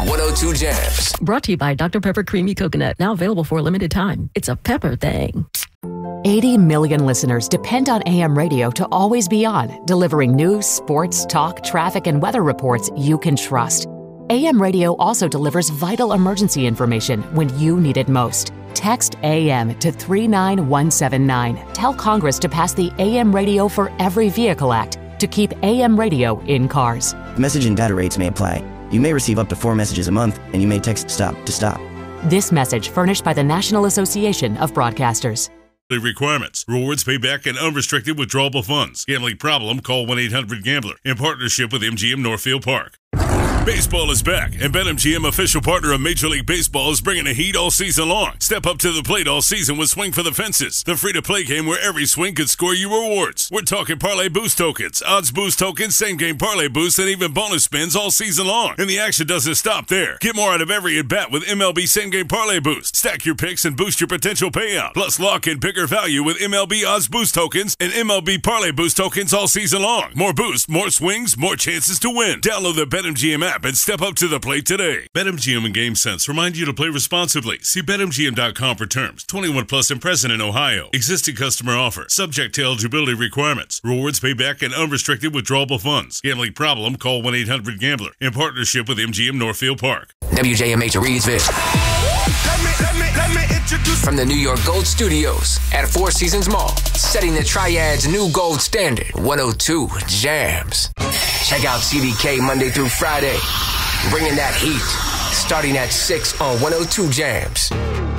102 Jams. Brought to you by Dr. Pepper Creamy Coconut. Now available for a limited time. It's a pepper thing. 80 million listeners depend on AM radio to always be on, delivering news, sports, talk, traffic, and weather reports you can trust. AM radio also delivers vital emergency information when you need it most. Text AM to 39179. Tell Congress to pass the AM Radio for Every Vehicle Act to keep AM radio in cars. Message and data rates may apply. You may receive up to 4 messages a month, and you may text STOP to stop. This message furnished by the National Association of Broadcasters. Requirements. Rewards payback and unrestricted withdrawable funds. Gambling problem? Call 1-800-GAMBLER in partnership with MGM Northfield Park. Baseball is back, and BetMGM, official partner of Major League Baseball, is bringing the heat all season long. Step up to the plate all season with Swing for the Fences, the free-to-play game where every swing could score you rewards. We're talking parlay boost tokens, odds boost tokens, same-game parlay boosts, and even bonus spins all season long. And the action doesn't stop there. Get more out of every at-bat with MLB same-game parlay boost. Stack your picks and boost your potential payout. Plus, lock in bigger value with MLB odds boost tokens and MLB parlay boost tokens all season long. More boost, more swings, more chances to win. Download the BetMGM app and step up to the plate today. BetMGM and GameSense remind you to play responsibly. See BetMGM.com for terms. 21 plus and present in Ohio. Existing customer offer. Subject to eligibility requirements. Rewards payback and unrestricted withdrawable funds. Gambling problem? Call 1-800-GAMBLER in partnership with MGM Northfield Park. WJMH Reedsville. Let me introduce from the New York Gold Studios at Four Seasons Mall, setting the Triad's new gold standard. 102 Jams. Check out CDK Monday through Friday, bringing that heat, starting at 6 on 102 Jams.